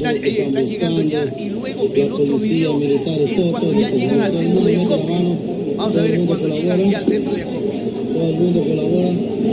están llegando ya, y luego el otro video es cuando ya llegan al centro de acopio. Vamos a ver cuando llegan ya al centro de acopio. Todo el mundo colabora,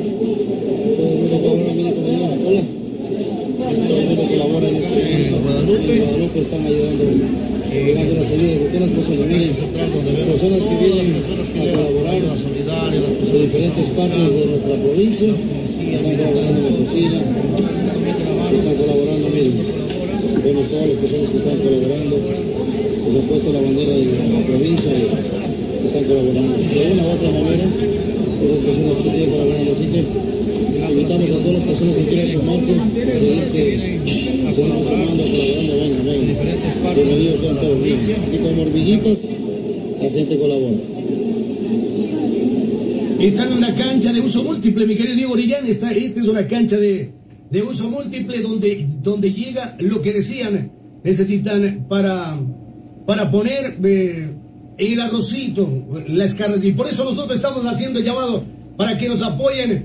mire cómo llevan, hola. Todo el mundo colabora en Guadalupe están ayudando, llegando las ayudas de todas las personas, miren, personas que vienen a colaborar, a solidarios, de diferentes partes de nuestra provincia, están colaborando en la cocina, están colaborando, miren, vemos todas las personas que están colaborando, les han puesto la bandera de la provincia y están colaborando, de una u otra manera, todas las personas que están colaborando, así que invitamos a todas las personas que quieran sumarse, a colaborando, venga, diferentes partes de la provincia, y con hormiguitas la gente colabora. Está en una cancha de uso múltiple, mi querido Diego Orellana. Esta es una cancha de uso múltiple donde llega lo que decían, necesitan para poner el arrocito, las carnes. Y por eso nosotros estamos haciendo el llamado para que nos apoyen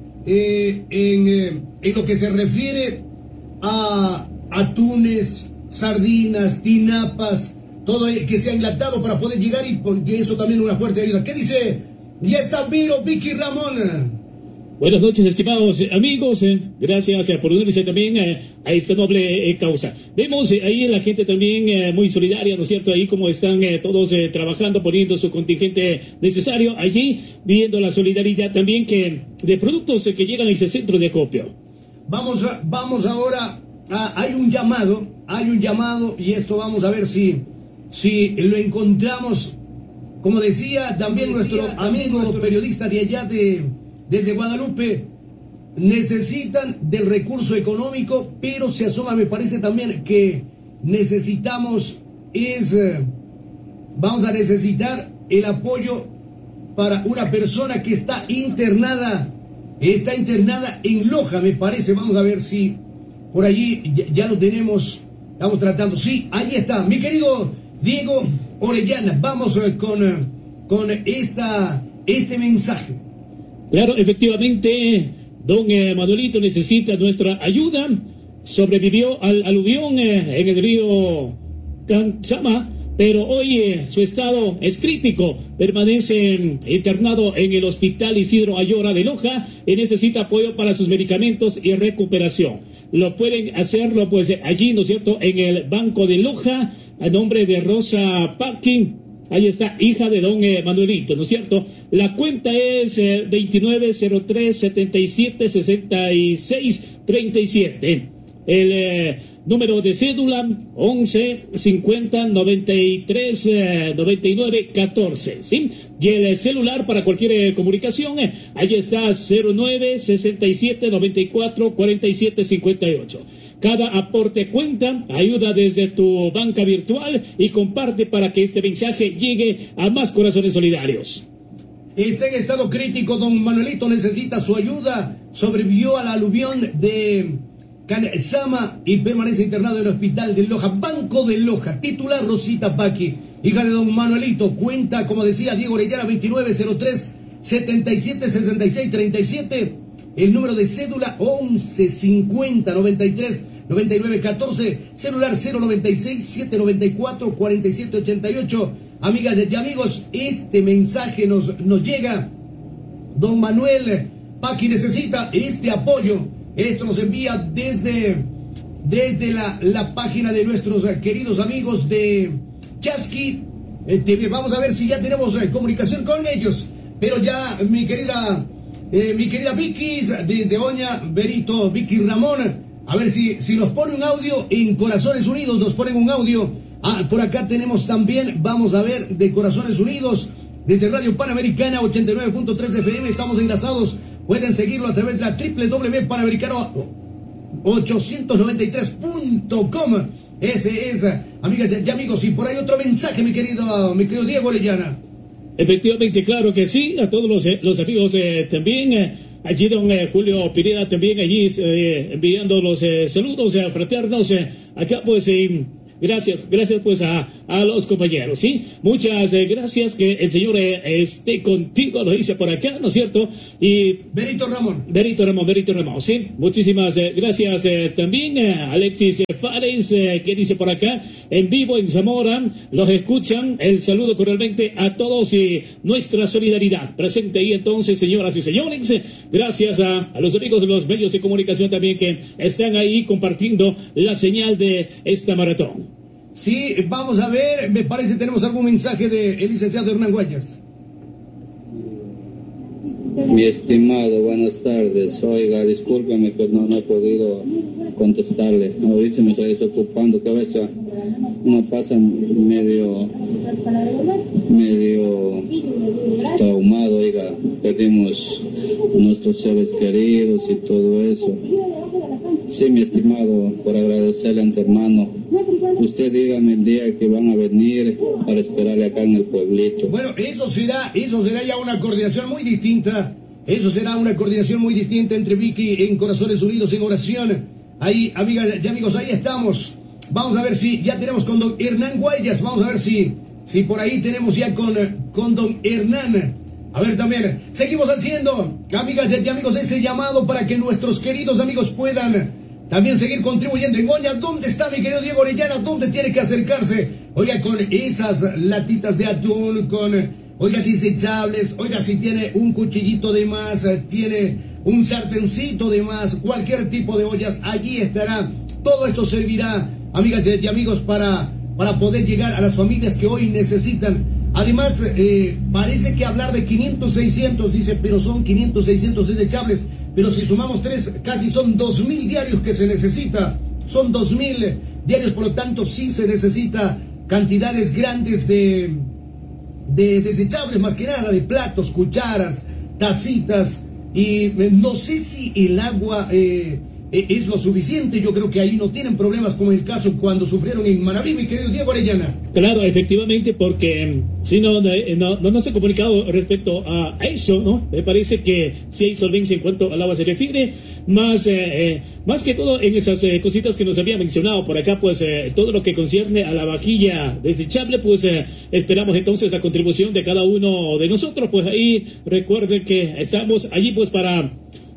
en lo que se refiere a atunes, sardinas, tinapas, todo que sea enlatado para poder llegar, y porque eso también es una fuerte ayuda. ¿Qué dice? Ya está Vicky Ramón. Buenas noches, estimados amigos. Gracias por unirse también a esta noble causa. Vemos ahí la gente también muy solidaria, ¿no es cierto? Ahí como están todos trabajando, poniendo su contingente necesario allí, viendo la solidaridad también de productos que llegan a ese centro de acopio. Vamos ahora. Hay un llamado, y esto vamos a ver si lo encontramos. Como decía también nuestro amigo periodista de allá desde Guadalupe, necesitan del recurso económico, pero se asoma, me parece también que vamos a necesitar el apoyo para una persona que está internada en Loja, me parece. Vamos a ver si por allí ya lo tenemos, estamos tratando. Sí, ahí está, mi querido Diego Orellana, vamos con este mensaje. Claro, efectivamente, don Manuelito necesita nuestra ayuda. Sobrevivió al aluvión en el río Canchama, pero hoy su estado es crítico. Permanece internado en el hospital Isidro Ayora de Loja y necesita apoyo para sus medicamentos y recuperación. Lo pueden hacerlo pues allí, ¿no es cierto?, en el Banco de Loja, a nombre de Rosa Parking. Ahí está, hija de don Manuelito, ¿no es cierto? La cuenta es 2903-7766-36-37. El número de cédula 11 50 93 99 14, ¿sí? Y el celular para cualquier comunicación, ahí está 09 67 94 47 58. Cada aporte cuenta, ayuda desde tu banca virtual y comparte para que este mensaje llegue a más corazones solidarios. Está en estado crítico, don Manuelito necesita su ayuda. Sobrevivió al aluvión de Canchama y permanece internado en el hospital de Loja. Banco de Loja, titular Rosita Paqui, hija de don Manuelito. Cuenta, como decía Diego Orellana, 2903 77 66 37. El número de cédula 11 50 93 99 14, celular 096 794 47 88. Amigas y amigos, este mensaje nos llega. Don Manuel Paqui necesita este apoyo. Esto nos envía desde la página de nuestros queridos amigos de Chasqui TV. Vamos a ver si ya tenemos comunicación con ellos. Pero ya mi querida Vicky, de Oña Berito, Vicky Ramón, a ver si nos pone un audio en Corazones Unidos, nos ponen un audio. Por acá tenemos también, vamos a ver, de Corazones Unidos, desde Radio Panamericana 89.3 FM, estamos enlazados, pueden seguirlo a través de la www.panamericano893.com. Ese es, amigas y amigos, y por ahí otro mensaje, mi querido Diego Orellana. Efectivamente, claro que sí, a todos los amigos también, allí don Julio Pineda también allí enviando los saludos fraternos, acá pues gracias pues a a los compañeros, ¿sí? Muchas gracias, que el Señor esté contigo, lo dice por acá, ¿no es cierto? Y Berito Ramón, ¿sí? Muchísimas gracias también a Alexis Fares, que dice por acá, en vivo en Zamora, los escuchan, el saludo cordialmente a todos y nuestra solidaridad presente ahí entonces, señoras y señores, gracias a los amigos de los medios de comunicación también que están ahí compartiendo la señal de esta maratón. Sí, vamos a ver, me parece tenemos algún mensaje del licenciado Hernán Guayas. Mi estimado, buenas tardes. Oiga, discúlpeme que no he podido contestarle. Ahorita me estoy desocupando, que a veces uno pasa medio traumado, oiga. Perdimos nuestros seres queridos y todo eso. Sí, mi estimado, por agradecerle a tu hermano. Usted dígame el día que van a venir para esperarle acá en el pueblito. Bueno, eso será ya una coordinación muy distinta. Eso será una coordinación muy distinta entre Vicky en Corazones Unidos en oración. Ahí, amigas y amigos, ahí estamos. Vamos a ver si ya tenemos con don Hernán Guayas. Vamos a ver si por ahí tenemos ya con don Hernán. A ver también, seguimos haciendo, amigas y amigos, ese llamado para que nuestros queridos amigos puedan también seguir contribuyendo. En Oña, ¿dónde está mi querido Diego Orellana? ¿Dónde tiene que acercarse? Oiga, con esas latitas de atún, oiga, desechables, oiga, si tiene un cuchillito de más, tiene un sartencito de más, cualquier tipo de ollas, allí estará. Todo esto servirá, amigas y amigos, para poder llegar a las familias que hoy necesitan. Además, parece que hablar de 500, 600, dice, pero son 500, 600 desechables. Pero si sumamos 3, casi son 2.000 diarios que se necesita. Son 2.000 diarios, por lo tanto, sí se necesita cantidades grandes de desechables, más que nada, de platos, cucharas, tacitas. Y no sé si el agua es lo suficiente. Yo creo que ahí no tienen problemas como el caso cuando sufrieron en Manabí, mi querido Diego Orellana. Claro, efectivamente, porque si no se ha comunicado respecto a eso, ¿no? Me parece que sí hay solvencia en cuanto al agua se refiere, más que todo en esas cositas que nos había mencionado por acá, pues todo lo que concierne a la vajilla desechable, pues esperamos entonces la contribución de cada uno de nosotros. Pues ahí recuerden que estamos allí pues para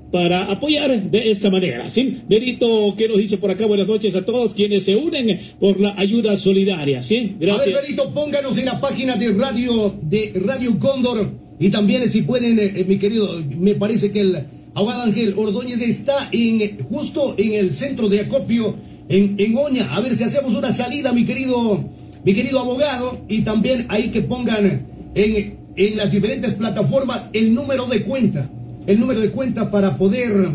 apoyar de esta manera, ¿sí? Berito, ¿qué nos dice por acá? Buenas noches a todos quienes se unen por la ayuda solidaria, ¿sí? Gracias. A ver, Berito, pónganos en la página de Radio Cóndor, y también si pueden, mi querido, me parece que el abogado Ángel Ordóñez está justo en el centro de acopio en Oña. A ver si hacemos una salida, mi querido abogado, y también ahí que pongan en las diferentes plataformas el número de cuenta para poder,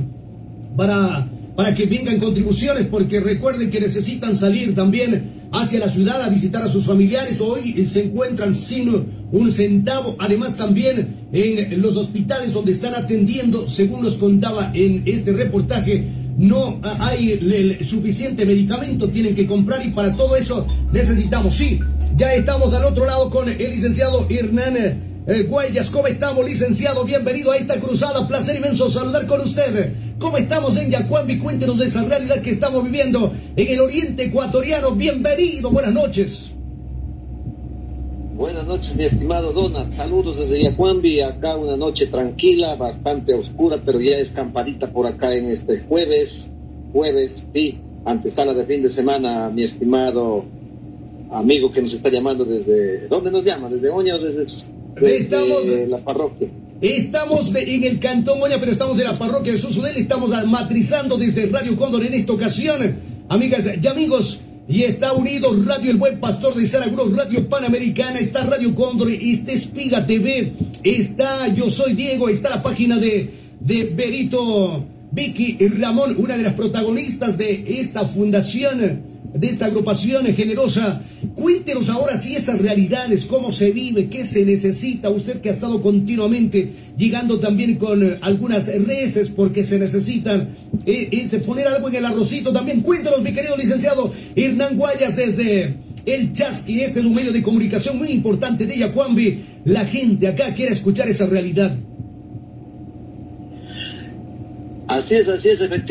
para que vengan contribuciones, porque recuerden que necesitan salir también hacia la ciudad a visitar a sus familiares. Hoy se encuentran sin un centavo. Además también en los hospitales donde están atendiendo, según nos contaba en este reportaje, no hay el suficiente medicamento, tienen que comprar, y para todo eso necesitamos. Sí, ya estamos al otro lado con el licenciado Hernán Guayas. ¿Cómo estamos, licenciado? Bienvenido a esta cruzada, placer inmenso saludar con usted. ¿Cómo estamos en Yacuambi? Cuéntenos de esa realidad que estamos viviendo en el oriente ecuatoriano. Bienvenido, buenas noches. Buenas noches, mi estimado Donald. Saludos desde Yacuambi. Acá una noche tranquila, bastante oscura, pero ya es campanita por acá en este jueves, sí, antesala de fin de semana, mi estimado amigo que nos está llamando desde... ¿Dónde nos llama? ¿Desde Oña o desde la parroquia? Estamos en el Cantón Oña, pero estamos en la parroquia de Susudel. Estamos matrizando desde Radio Cóndor en esta ocasión, amigas y amigos. Y está unido Radio El Buen Pastor de Saraguro, Radio Panamericana, está Radio Cóndor, está Espiga TV, está Yo Soy Diego, está la página de Berito, Vicky Ramón, una de las protagonistas de esta fundación, de esta agrupación generosa. Cuéntenos ahora sí esas realidades, cómo se vive, qué se necesita. Usted que ha estado continuamente llegando también con algunas reces porque se necesitan poner algo en el arrocito también. Cuéntenos, mi querido licenciado Hernán Guayas, desde el Chasqui. Este es un medio de comunicación muy importante de Yacuambi. La gente acá quiere escuchar esa realidad. Así es,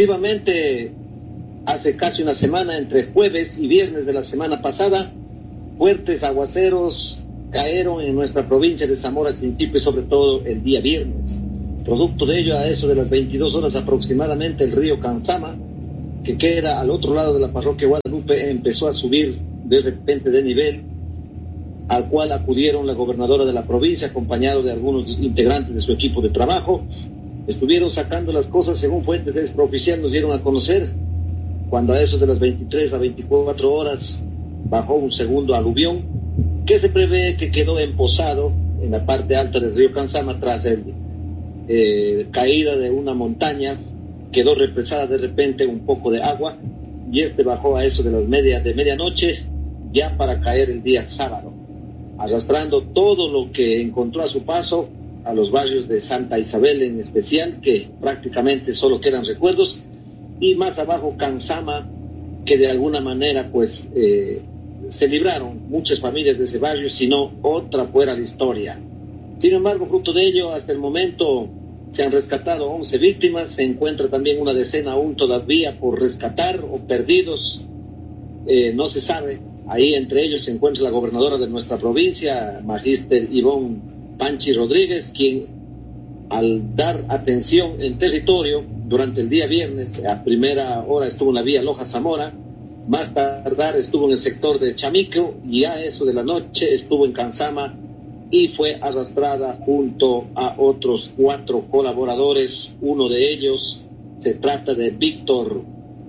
efectivamente. Hace casi una semana, entre jueves y viernes de la semana pasada, fuertes aguaceros cayeron en nuestra provincia de Zamora, Quintipe, sobre todo el día viernes. Producto de ello, a eso de las 22 horas aproximadamente, el río Cansama, que queda al otro lado de la parroquia Guadalupe, empezó a subir de repente de nivel, al cual acudieron la gobernadora de la provincia, acompañado de algunos integrantes de su equipo de trabajo. Estuvieron sacando las cosas, según fuentes extraoficiales nos dieron a conocer, cuando a eso de las 23 a 24 horas bajó un segundo aluvión, que se prevé que quedó emposado en la parte alta del río Cansama tras el caída de una montaña. Quedó represada de repente un poco de agua y bajó a eso de las medianoche, ya para caer el día sábado, arrastrando todo lo que encontró a su paso a los barrios de Santa Isabel en especial, que prácticamente solo quedan recuerdos, y más abajo Cansama, que de alguna manera pues se libraron muchas familias de ese barrio, sino otra fuera de historia. Sin embargo, fruto de ello, hasta el momento se han rescatado 11 víctimas, se encuentra también una decena aún todavía por rescatar o perdidos, no se sabe. Ahí entre ellos se encuentra la gobernadora de nuestra provincia, Magíster Ivonne Panchi Rodríguez, quien al dar atención en territorio durante el día viernes, a primera hora estuvo en la vía Loja-Zamora, más tardar estuvo en el sector de Chamico, y a eso de la noche estuvo en Cansama y fue arrastrada junto a otros 4 colaboradores. Uno de ellos se trata de Víctor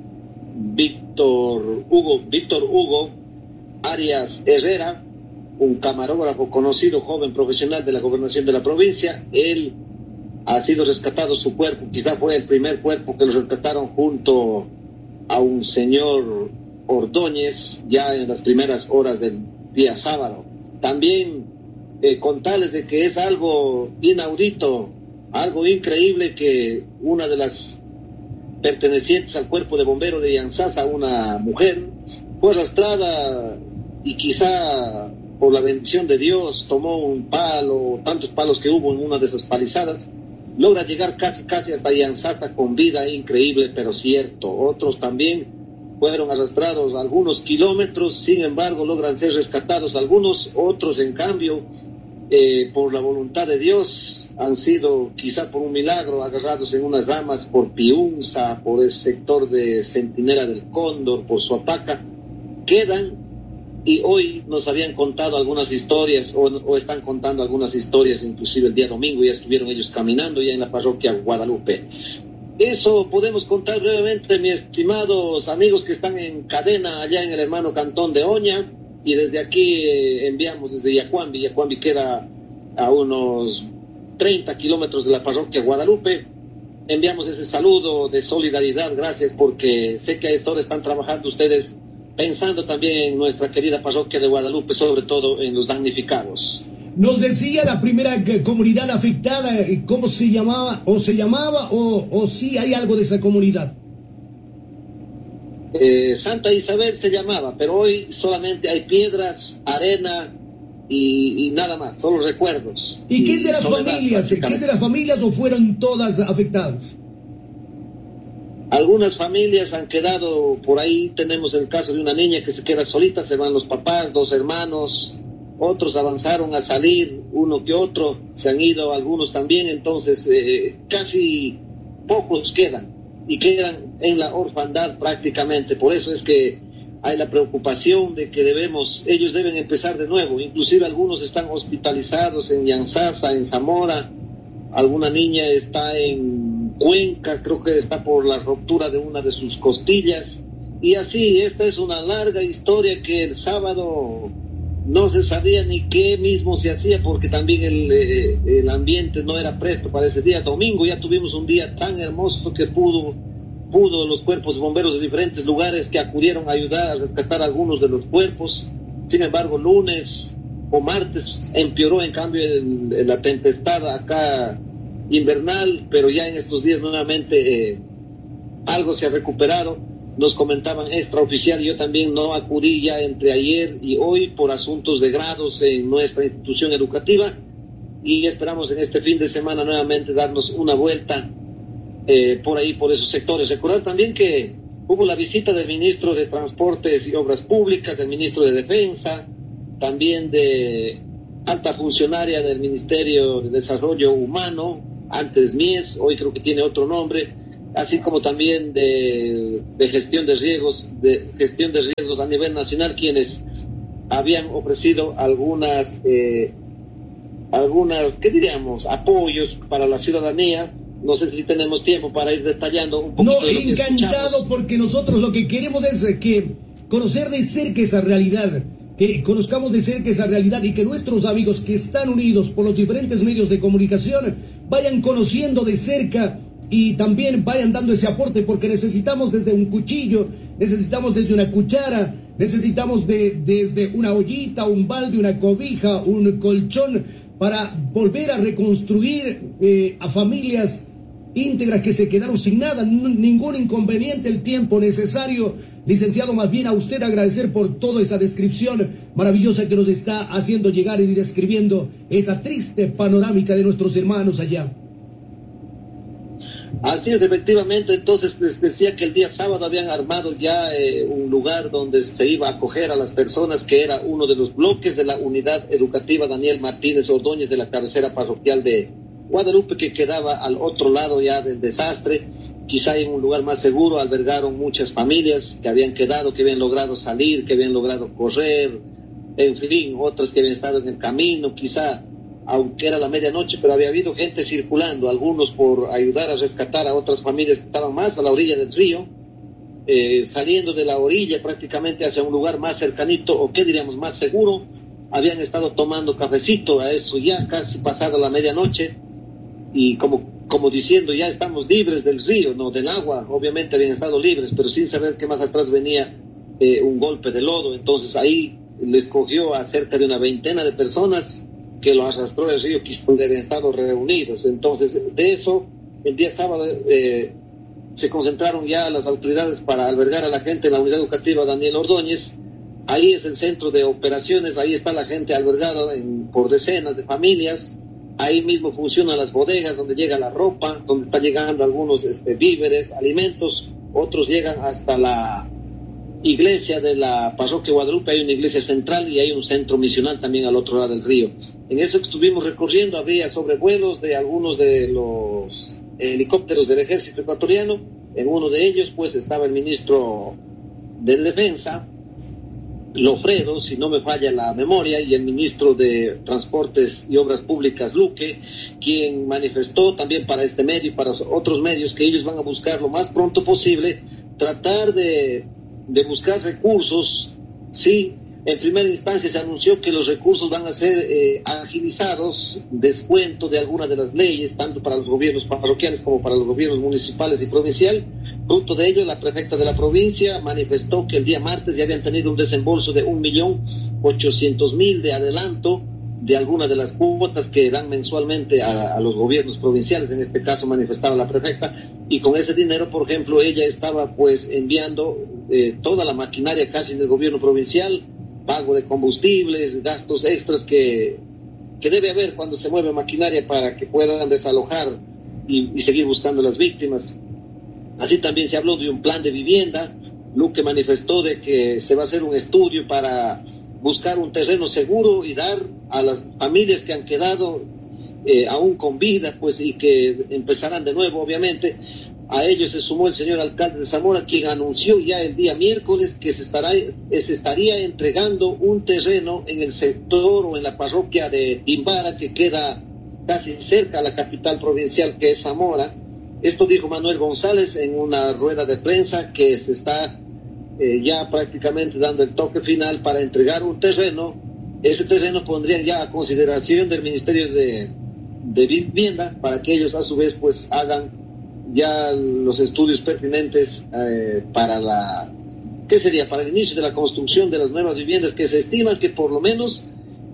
Hugo Arias Herrera, un camarógrafo conocido, joven profesional de la gobernación de la provincia. Él ha sido rescatado, su cuerpo, quizá fue el primer cuerpo que lo rescataron junto a un señor Ordóñez, ya en las primeras horas del día sábado. También contarles de que es algo inaudito, algo increíble, que una de las pertenecientes al cuerpo de bomberos de Yanzasa, una mujer, fue arrastrada y quizá por la bendición de Dios tomó un palo, tantos palos que hubo en una de esas palizadas, logra llegar casi hasta Yanzasa con vida, increíble pero cierto. Otros también fueron arrastrados algunos kilómetros, sin embargo logran ser rescatados algunos, otros en cambio por la voluntad de Dios han sido, quizá por un milagro, agarrados en unas ramas por Piunza, por el sector de Centinela del Cóndor, por Suapaca, quedan. Y hoy nos habían contado algunas historias, o están contando algunas historias, inclusive el día domingo ya estuvieron ellos caminando ya en la parroquia Guadalupe. Eso podemos contar brevemente, mis estimados amigos que están en cadena allá en el hermano Cantón de Oña, y desde aquí enviamos desde Yacuambi. Yacuambi queda a unos 30 kilómetros de la parroquia Guadalupe. Enviamos ese saludo de solidaridad, gracias, porque sé que a esta hora están trabajando ustedes pensando también en nuestra querida parroquia de Guadalupe, sobre todo en los damnificados. Nos decía la primera comunidad afectada, ¿cómo se llamaba? ¿O sí hay algo de esa comunidad? Santa Isabel se llamaba, pero hoy solamente hay piedras, arena y nada más, solo recuerdos. ¿Y qué es de las familias? ¿Qué es de las familias o fueron todas afectadas? Algunas familias han quedado por ahí. Tenemos el caso de una niña que se queda solita, se van los papás, 2 hermanos, otros avanzaron a salir, uno que otro, se han ido algunos también, entonces casi pocos quedan, y quedan en la orfandad prácticamente. Por eso es que hay la preocupación de que ellos deben empezar de nuevo. Inclusive algunos están hospitalizados en Yanzasa, en Zamora, alguna niña está en Cuenca, creo que está por la ruptura de una de sus costillas, y así. Esta es una larga historia que el sábado no se sabía ni qué mismo se hacía, porque también el ambiente no era presto para ese día. Domingo ya tuvimos un día tan hermoso que pudo los cuerpos de bomberos de diferentes lugares que acudieron a ayudar a rescatar algunos de los cuerpos. Sin embargo, lunes o martes empeoró en cambio la tempestad acá invernal, pero ya en estos días nuevamente algo se ha recuperado. Nos comentaban extraoficial, yo también no acudí ya entre ayer y hoy por asuntos de grados en nuestra institución educativa, y esperamos en este fin de semana nuevamente darnos una vuelta por ahí, por esos sectores. Recordar también que hubo la visita del ministro de Transportes y Obras Públicas, del ministro de Defensa, también de alta funcionaria del Ministerio de Desarrollo Humano, antes MIES, hoy creo que tiene otro nombre, así como también de gestión de riesgos a nivel nacional, quienes habían ofrecido algunas, ¿qué diríamos?, apoyos para la ciudadanía. No sé si tenemos tiempo para ir detallando un poquito. No, encantado, porque nosotros lo que queremos es que conocer de cerca esa realidad, que conozcamos de cerca esa realidad y que nuestros amigos que están unidos por los diferentes medios de comunicación vayan conociendo de cerca y también vayan dando ese aporte, porque necesitamos desde un cuchillo, necesitamos desde una cuchara, necesitamos desde una ollita, un balde, una cobija, un colchón, para volver a reconstruir a familias íntegras que se quedaron sin nada, ningún inconveniente, el tiempo necesario. Licenciado, más bien a usted agradecer por toda esa descripción maravillosa que nos está haciendo llegar y describiendo esa triste panorámica de nuestros hermanos allá. Así es, efectivamente. Entonces les decía que el día sábado habían armado ya un lugar donde se iba a acoger a las personas, que era uno de los bloques de la unidad educativa Daniel Martínez Ordóñez de la cabecera parroquial de Guadalupe, que quedaba al otro lado ya del desastre. Quizá en un lugar más seguro albergaron muchas familias que habían quedado, que habían logrado salir, que habían logrado correr, en fin, otras que habían estado en el camino, quizá aunque era la medianoche, pero había habido gente circulando, algunos por ayudar a rescatar a otras familias que estaban más a la orilla del río, saliendo de la orilla prácticamente hacia un lugar más cercanito, o qué diríamos, más seguro. Habían estado tomando cafecito a eso ya casi pasada la medianoche, y como diciendo, ya estamos libres del río, no del agua. Obviamente habían estado libres, pero sin saber que más atrás venía un golpe de lodo. Entonces ahí les cogió a cerca de una veintena de personas que los arrastró el río, que habían estado reunidos. Entonces, de eso, el día sábado se concentraron ya las autoridades para albergar a la gente en la unidad educativa Daniel Ordóñez. Ahí es el centro de operaciones, ahí está la gente albergada por decenas de familias. Ahí mismo funcionan las bodegas donde llega la ropa, donde están llegando algunos víveres, alimentos. Otros llegan hasta la iglesia de la parroquia Guadalupe. Hay una iglesia central y hay un centro misional también al otro lado del río. En eso que estuvimos recorriendo había sobrevuelos de algunos de los helicópteros del ejército ecuatoriano. En uno de ellos pues estaba el ministro de Defensa, Lofredo, si no me falla la memoria, y el ministro de Transportes y Obras Públicas, Luque, quien manifestó también para este medio y para otros medios que ellos van a buscar lo más pronto posible, tratar de buscar recursos. Sí, en primera instancia se anunció que los recursos van a ser agilizados, descuento de algunas de las leyes, tanto para los gobiernos parroquiales como para los gobiernos municipales y provincial. Fruto de ello, la prefecta de la provincia manifestó que el día martes ya habían tenido un desembolso de 1.800.000 de adelanto de algunas de las cuotas que dan mensualmente a los gobiernos provinciales. En este caso manifestaba la prefecta, y con ese dinero, por ejemplo, ella estaba pues enviando toda la maquinaria casi del gobierno provincial, pago de combustibles, gastos extras que debe haber cuando se mueve maquinaria para que puedan desalojar y seguir buscando las víctimas. Así también se habló de un plan de vivienda. Luque manifestó de que se va a hacer un estudio para buscar un terreno seguro y dar a las familias que han quedado aún con vida, pues, y que empezarán de nuevo, obviamente. A ellos se sumó el señor alcalde de Zamora, quien anunció ya el día miércoles que se estaría entregando un terreno en el sector o en la parroquia de Timbara, que queda casi cerca a la capital provincial, que es Zamora. Esto dijo Manuel González en una rueda de prensa, que se está ya prácticamente dando el toque final para entregar un terreno. Ese terreno pondrían ya a consideración del Ministerio de Vivienda, para que ellos a su vez pues hagan ya los estudios pertinentes para para el inicio de la construcción de las nuevas viviendas, que se estima que por lo menos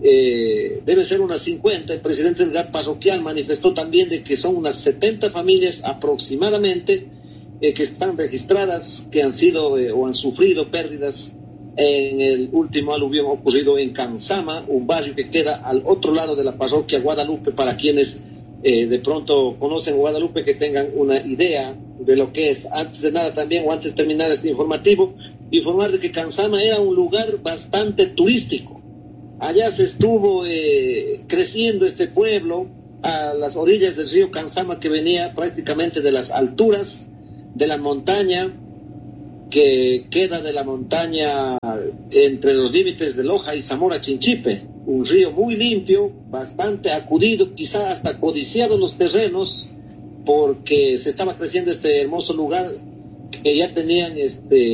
debe ser unas 50. El presidente del GAT parroquial manifestó también de que son unas 70 familias aproximadamente que están registradas, que han sido o han sufrido pérdidas en el último aluvión ocurrido en Cansama, un barrio que queda al otro lado de la parroquia Guadalupe. Para quienes de pronto conocen Guadalupe, que tengan una idea de lo que es. Antes de nada también, o antes de terminar este informativo, informar de que Cansama era un lugar bastante turístico. allá se estuvo creciendo este pueblo a las orillas del río Cansama, que venía prácticamente de las alturas de la montaña, que queda de la montaña entre los límites de Loja y Zamora Chinchipe, un río muy limpio, bastante acudido, quizá hasta codiciado los terrenos, porque se estaba creciendo este hermoso lugar, que ya tenían